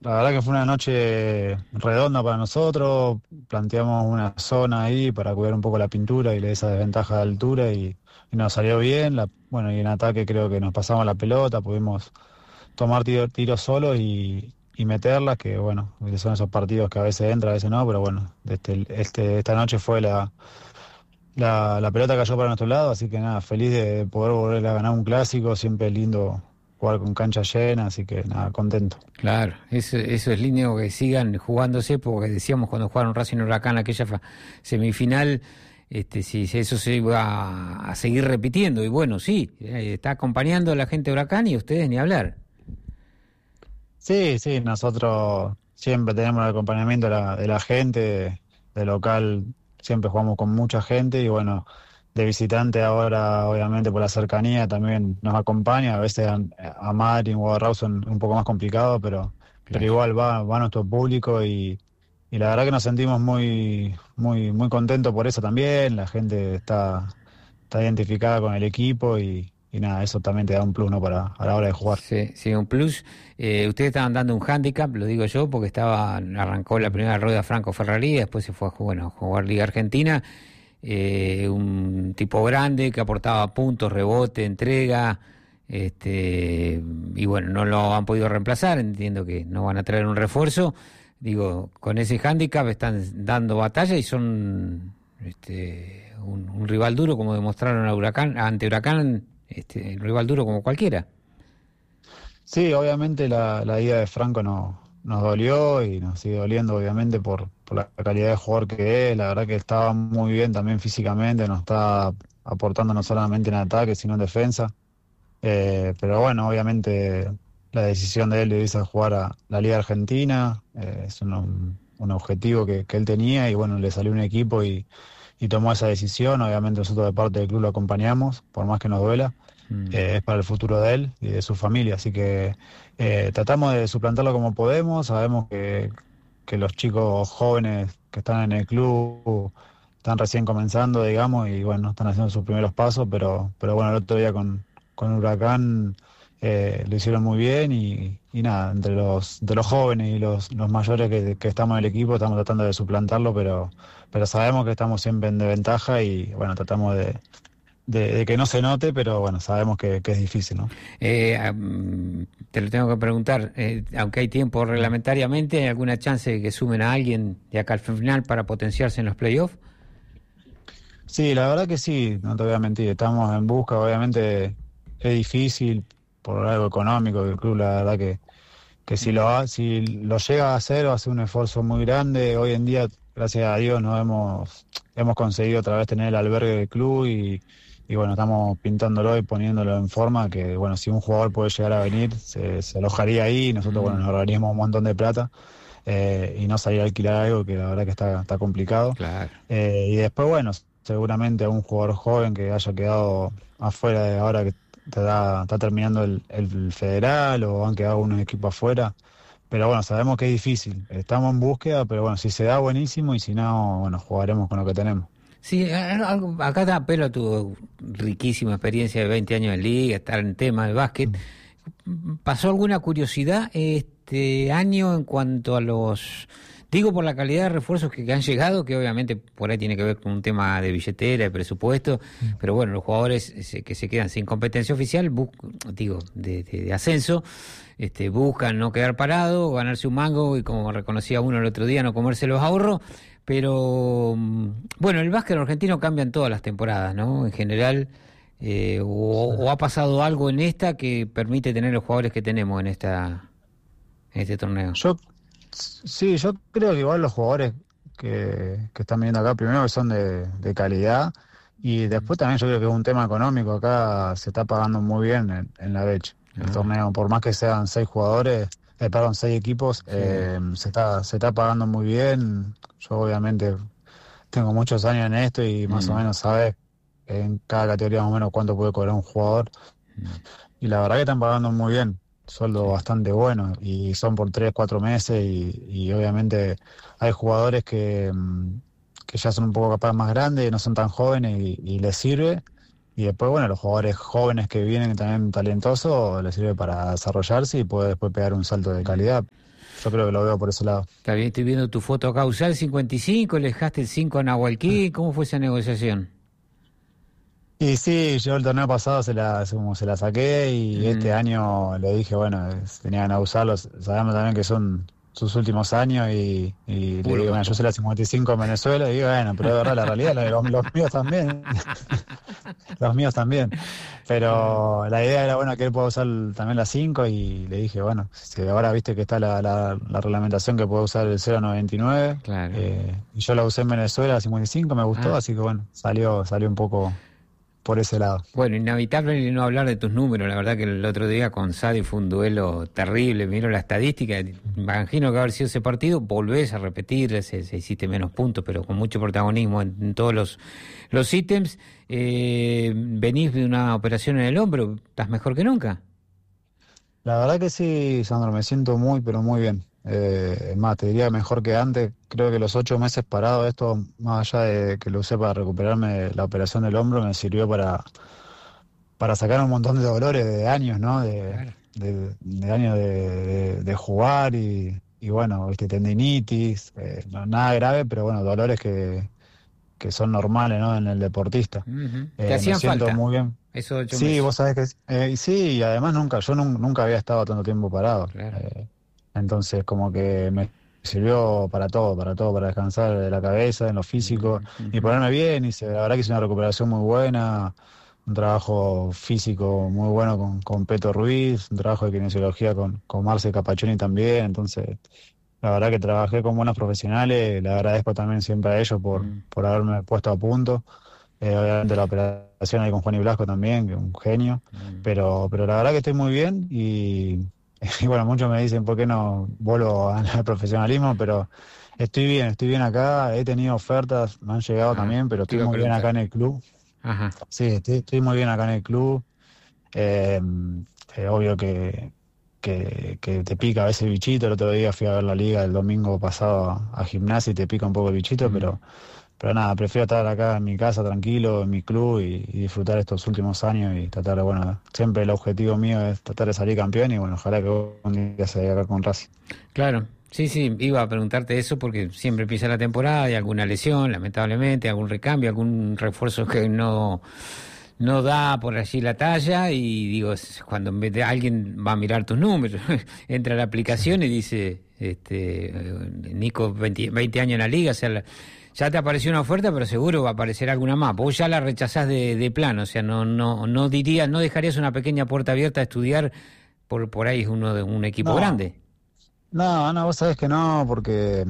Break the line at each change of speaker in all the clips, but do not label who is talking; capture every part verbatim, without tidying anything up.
la verdad que fue una noche redonda para nosotros. Planteamos una zona ahí para cuidar un poco la pintura y esa desventaja de altura y, y nos salió bien. La, bueno, y en ataque creo que nos pasamos la pelota, pudimos tomar tiro- tiros solos y, y meterlas, que bueno, son esos partidos que a veces entra, a veces no, pero bueno, este, este, esta noche fue la, la, la pelota cayó para nuestro lado, así que nada, feliz de poder volver a ganar un clásico, siempre es lindo jugar con cancha llena, así que nada, contento.
Claro, eso, eso es lindo que sigan jugándose, porque decíamos cuando jugaron Racing Huracán aquella fa- semifinal, este, si si eso se iba a, a seguir repitiendo, y bueno, sí, eh, está acompañando a la gente de Huracán y ustedes ni hablar.
Sí, sí, nosotros siempre tenemos el acompañamiento de la, de la gente, de local siempre jugamos con mucha gente y bueno, de visitante ahora obviamente por la cercanía también nos acompaña, a veces a, a Madrid o a Rawson un poco más complicado, pero, pero
Claro.
igual va, va nuestro público y, y la verdad que nos sentimos muy, muy, muy contentos por eso también, la gente está, está identificada con el equipo y, y nada, eso también te da un plus, ¿no? Para, a la hora de jugar.
Sí, sí, un plus. Eh, ustedes estaban dando un hándicap, lo digo yo, porque estaba, arrancó la primera rueda Franco Ferrari, después se fue a, ju- bueno, a jugar Liga Argentina. Eh, un tipo grande que aportaba puntos, rebote, entrega, este, y bueno, no lo han podido reemplazar, entiendo que no van a traer un refuerzo. Digo, con ese hándicap están dando batalla y son este, un, un rival duro, como demostraron a Huracán, ante Huracán, este, un rival duro como cualquiera.
Sí, obviamente la, la ida de Franco no, nos dolió y nos sigue doliendo, obviamente, por, por la calidad de jugador que es. La verdad que estaba muy bien también físicamente, nos está aportando no solamente en ataque, sino en defensa. Eh, pero bueno, obviamente la decisión de él de irse a jugar a la Liga Argentina eh, es un, un objetivo que, que él tenía y bueno, le salió un equipo y, y tomó esa decisión. Obviamente nosotros de parte del club lo acompañamos, por más que nos duela
Mm.
eh, es para el futuro de él y de su familia. Así que eh, tratamos de suplantarlo como podemos. Sabemos que, que los chicos jóvenes que están en el club están recién comenzando, digamos, y bueno, están haciendo sus primeros pasos, pero, pero bueno, el otro día con, con Huracán eh, lo hicieron muy bien y, y nada, entre los, de los jóvenes y los, los mayores que, que estamos en el equipo estamos tratando de suplantarlo, pero, pero sabemos que estamos siempre en desventaja y bueno, tratamos de, de, de que no se note, pero bueno, sabemos que, que es difícil, ¿no?
Eh, am, te lo tengo que preguntar, eh, aunque hay tiempo reglamentariamente, ¿hay alguna chance de que sumen a alguien de acá al final para potenciarse en los playoffs?
Sí, la verdad que sí, no te voy a mentir, estamos en busca, obviamente es difícil por algo económico, que el club la verdad que, que si lo ha- si lo llega a hacer va a ser un esfuerzo muy grande. Hoy en día, gracias a Dios, nos hemos, hemos conseguido otra vez tener el albergue del club y, y bueno, estamos pintándolo y poniéndolo en forma que bueno, si un jugador puede llegar a venir, se, se alojaría ahí y nosotros bueno,
Mm,
nos ahorraríamos un montón de plata eh, y no salir a alquilar algo que la verdad que está, está complicado.
claro.
Eh, y después, bueno, seguramente a un jugador joven que haya quedado afuera de ahora que te da- está terminando el, el federal o han quedado unos equipos afuera. Pero bueno, sabemos que es difícil. Estamos en búsqueda, pero bueno, si se da buenísimo y si no, bueno, jugaremos con lo que tenemos.
Sí, a- algo- acá te apelo a tu riquísima experiencia de veinte años en liga, estar en tema de básquet. ¿Pasó alguna curiosidad este año en cuanto a los... Digo por la calidad de refuerzos que, que han llegado, que obviamente por ahí tiene que ver con un tema de billetera, de presupuesto, pero bueno, los jugadores se- que se quedan sin competencia oficial, bus- digo, de, de- de ascenso, este, buscan no quedar parado, ganarse un mango y como reconocía uno el otro día, no comerse los ahorros, pero mm, bueno, el básquet argentino cambia en todas las temporadas, ¿no? En general, eh, o,
Sí.
o ha pasado algo en esta que permite tener los jugadores que tenemos en esta en este torneo.
Yo, sí, yo creo que igual los jugadores que, que están viniendo acá, primero que son de, de calidad y después también yo creo que es un tema económico. Acá se está pagando muy bien en, en la Bech. El
Ah,
torneo, por más que sean seis jugadores, eh, perdón, seis equipos,
sí.
eh, se está, se está pagando muy bien. Yo obviamente tengo muchos años en esto y más o
Mm,
menos sabes en cada categoría más o menos cuánto puede cobrar un jugador.
mm,
Y la verdad que están pagando muy bien, sueldo
sí.
bastante bueno y son por tres, cuatro meses y, y obviamente hay jugadores que, mm, que ya son un poco capaz más grandes, no son tan jóvenes y, y les sirve. Y después, bueno, los jugadores jóvenes que vienen también talentosos les sirve para desarrollarse y poder después pegar un salto de calidad. yo creo que lo veo por ese lado.
Está bien, estoy viendo tu foto acá. ¿Usás el cincuenta y cinco? ¿Le dejaste el cinco a Nahualquí? ¿Cómo fue esa negociación?
Y sí, yo el torneo pasado se la, como se la saqué y
Mm.
este año le dije, bueno, es- tenían a usarlos. Sabemos también que son sus últimos años y, y le
Puro
digo, bueno, yo
campo.
soy la cincuenta y cinco en Venezuela y digo, bueno, pero es verdad, la realidad, los, los míos también, los míos también. Pero la idea era, bueno, que él pueda usar el- también la cinco y le dije, bueno, si ahora viste que está la, la, la reglamentación que puede usar el cero noventa y nueve,
Claro.
eh, y yo la usé en Venezuela, la cincuenta y cinco, me gustó,
Ah.
así que bueno, salió, salió un poco por ese lado.
Bueno, inevitable no hablar de tus números. La verdad que el otro día con Sadi fue un duelo terrible. Miro la estadística, imagino que haber sido ese partido, volvés a repetir, se, se hiciste menos puntos, pero con mucho protagonismo en, en todos los, los ítems. Eh, venís de una operación en el hombro, ¿estás mejor que nunca?
La verdad que sí, Sandro, me siento muy, pero muy bien. Eh, es más, te diría mejor que antes. Creo que los ocho meses parados, esto, más allá de que lo usé para recuperarme de la operación del hombro, me sirvió para, para sacar un montón de dolores de años, ¿no? De,
Claro.
de, de años de, de- de jugar y, y bueno, viste, tendinitis, eh, no- nada grave, pero bueno, dolores que, que son normales, ¿no? En el deportista.
Ujú. Te
Eh, me
hacían
siento
falta
muy bien.
esos ocho
Sí,
meses.
vos sabés que sí. Eh, y sí, y además nunca, yo nun- nunca había estado tanto tiempo parado.
Claro.
Eh, entonces como que me sirvió para todo, para todo, para descansar de la cabeza, en lo físico, y
Ujú.
ponerme bien. Y se- la verdad que hice una recuperación muy buena, un trabajo físico muy bueno con, con Peto Ruiz, un trabajo de kinesiología con, con Marce Capaccioni también. Entonces, la verdad que trabajé con buenos profesionales, le agradezco también siempre a ellos por,
Mm.
por haberme puesto a punto. Eh, obviamente la operación ahí con Juan y Blasco también, que es un genio,
Mm.
pero, pero la verdad que estoy muy bien y, y bueno, muchos me dicen por qué no vuelvo al profesionalismo, pero estoy bien, estoy bien acá, he tenido ofertas, me han llegado
Ah,
también, pero
te
estoy
iba a
muy bien acá
preguntar.
en el club.
Ajá.
Sí, estoy, estoy muy bien acá en el club. Eh, eh, obvio que, que, que te pica a veces el bichito. El otro día fui a ver la liga el domingo pasado a, a gimnasia y te pica un poco el bichito,
Mm.
pero, pero nada, prefiero estar acá en mi casa tranquilo, en mi club y, y disfrutar estos últimos años y tratar de, bueno, siempre el objetivo mío es tratar de salir campeón y bueno, ojalá que un día se dé acá con Racing.
Claro, sí, sí, iba a preguntarte eso porque siempre empieza la temporada y alguna lesión, lamentablemente, algún recambio, algún refuerzo que no, no da por allí la talla y digo, es cuando en vez de alguien va a mirar tus números, entra a la
Sí.
aplicación y dice, este, eh, Nico, veinte, veinte años en la liga, o sea, la- ya te apareció una oferta, pero seguro va a aparecer alguna más. Vos ya la rechazás de, de plano, o sea, no, no, no dirías, no dejarías una pequeña puerta abierta a estudiar por, por ahí es uno de un equipo
No,
grande.
no, no, vos sabés que no, porque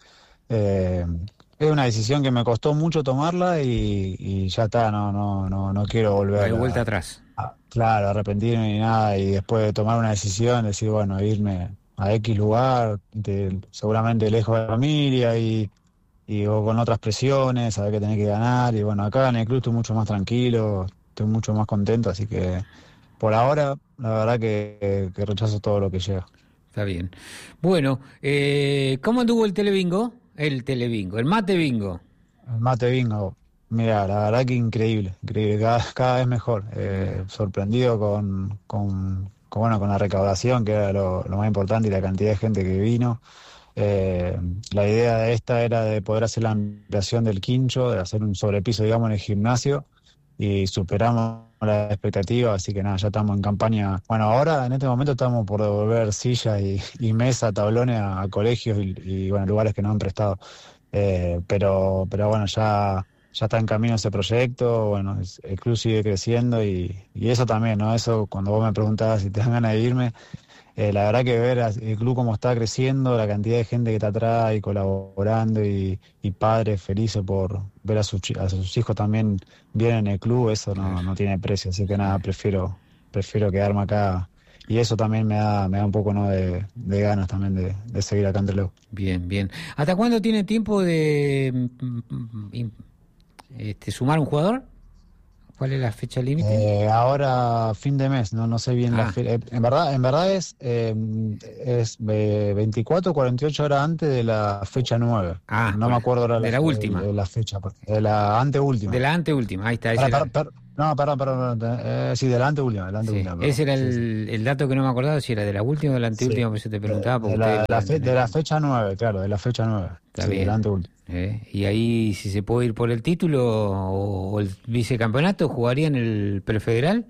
eh, es una decisión que me costó mucho tomarla y, y ya está, no, no, no, no quiero
No hay
volver
vuelta
a,
atrás.
a, claro, arrepentirme ni nada y después de tomar una decisión, decir, bueno, irme a X lugar, de- seguramente lejos de la familia y, y o con otras presiones, saber que tenés que ganar y bueno, acá en el club estoy mucho más tranquilo, estoy mucho más contento, así que por ahora, la verdad que, que rechazo todo lo que llega.
Está bien. Bueno, eh, ¿cómo anduvo el telebingo? El telebingo, el mate bingo.
El mate bingo, mira, la verdad que increíble, increíble, cada, cada vez mejor.
Mira,
Eh, sorprendido con, con, con, bueno, con la recaudación, que era lo, lo más importante, y la cantidad de gente que vino. Eh, la idea de esta era de poder hacer la ampliación del quincho, de hacer un sobrepiso, digamos, en el gimnasio, y superamos la expectativa, así que nada, ya estamos en campaña. Bueno, ahora en este momento estamos por devolver sillas y, y mesa, tablones a, a colegios y, y, bueno, lugares que nos han prestado. Eh, pero, pero bueno, ya, ya está en camino ese proyecto, bueno, es- el club sigue creciendo y, y eso también, ¿no? Eso cuando vos me preguntabas si te dan ganas de irme, eh, la verdad que ver a- el club cómo está creciendo, la cantidad de gente que está atrás y colaborando y, y padres felices por ver a sus, chi- a sus hijos también bien en el club, eso
claro.
no, no tiene precio, así que
Sí.
nada, prefiero, prefiero quedarme acá. Y eso también me da, me da un poco, ¿no? de, de ganas también de, de seguir acá en Trelew.
Bien, bien. ¿Hasta cuándo tiene tiempo de mm, mm, im- este, sumar un jugador? ¿Cuál es la fecha límite?
Eh, ahora fin de mes, no, no sé bien la
Ah,
fecha. En verdad, en verdad es, eh, es eh, veinticuatro, cuarenta y ocho horas antes de la fecha nueve.
ah,
No me
por-
acuerdo ahora la,
de la última,
el- la fecha, porque- de la anteúltima.
de la anteúltima. Ahí está, esa
Para,
era.
No, perdón, perdón, perdón eh, sí, delante última, delante
Sí.
última. Perdón.
Ese era el,
Sí, sí.
el dato que no me acordaba, si era de la última o de la anteúltima,
Sí.
por eso te
De,
preguntaba, porque
de
ustedes
la,
lo
la
deben
fe- de
tener.
la fecha nueve, claro, de la fecha nueve.
Está
Sí,
bien.
delante última.
¿Eh? Y ahí, si se puede ir por el título o, o el vicecampeonato, ¿jugarían el prefederal?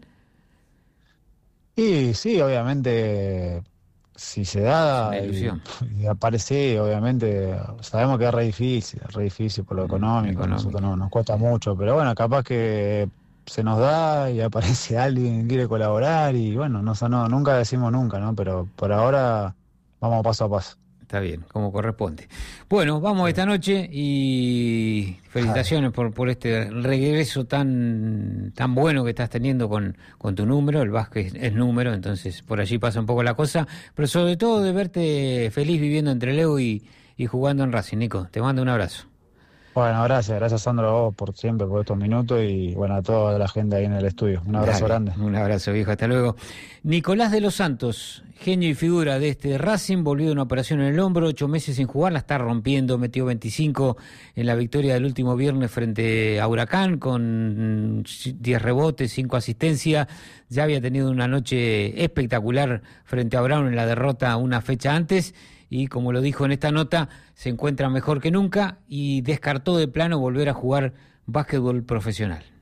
Y sí, obviamente, si se
Es una
da y,
ilusión.
y aparece, obviamente, sabemos que es re difícil, es re difícil por lo
Mm,
económico, a nosotros
económica.
no, nos cuesta mucho, pero bueno, capaz que se nos da y aparece alguien que quiere colaborar y bueno, no, sé, no, nunca decimos nunca, ¿no? Pero por ahora vamos paso a paso.
Está bien, como corresponde. Bueno, vamos
Sí.
esta noche y
Dale.
felicitaciones por, por este regreso tan tan bueno que estás teniendo con, con tu número. El básquet es número, entonces por allí pasa un poco la cosa. Pero sobre todo de verte feliz viviendo entre Leo y, y jugando en Racing, Nico. Te mando un abrazo.
Bueno, gracias, gracias Sandro a vos por siempre, por estos minutos y bueno, a toda la gente ahí en el estudio. Un abrazo
Dale,
grande.
un abrazo viejo, hasta luego. Nicolás de los Santos, genio y figura de este Racing, volvió de una operación en el hombro, ocho meses sin jugar, la está rompiendo, metió veinticinco en la victoria del último viernes frente a Huracán, con diez rebotes, cinco asistencias, ya había tenido una noche espectacular frente a Brown en la derrota una fecha antes, y como lo dijo en esta nota, se encuentra mejor que nunca y descartó de plano volver a jugar básquetbol profesional.